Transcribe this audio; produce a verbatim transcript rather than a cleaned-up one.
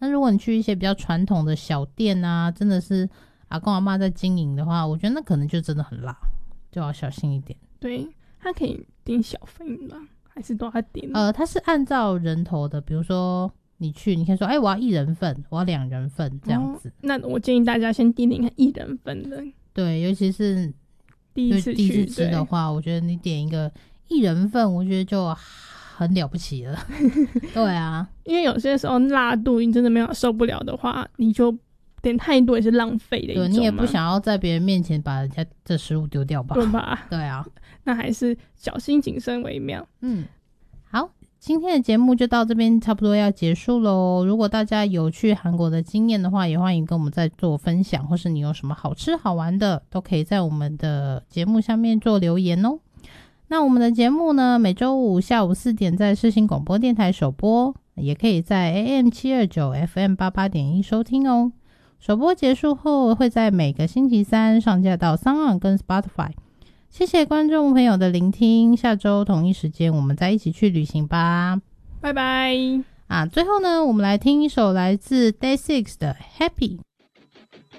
那如果你去一些比较传统的小店啊，真的是阿公阿嬷在经营的话，我觉得那可能就真的很辣，就要小心一点。 对，他可以点小份吗？还是都要点？ 呃，它是按照人头的，比如说你去，你可以说，哎、欸，我要一人份，我要两人份这样子、哦。 那我建议大家先点点看一人份的。 对，尤其是第一次去第一次吃的话，我觉得你点一个一人份，我觉得就很了不起了。对啊， 因为有些时候辣度你真的没有受不了的话，你就点太多也是浪费的一种嘛。 对，你也不想要在别人面前把人家这食物丢掉吧？ 对吧？ 对啊， 那还是小心谨慎为妙。 嗯，好。今天的节目就到这边差不多要结束咯。如果大家有去韩国的经验的话，也欢迎跟我们再做分享，或是你有什么好吃好玩的，都可以在我们的节目下面做留言哦。那我们的节目呢，每周五下午四点在世新广播电台首播，也可以在 A M 七二九 F M 八八点一 收听哦。首播结束后会在每个星期三上架到 SoundOn 跟 Spotify。谢谢观众朋友的聆听，下周同一时间我们再一起去旅行吧， 拜拜。 啊，最后呢，我们来听一首来自 Day Six 的 Happy。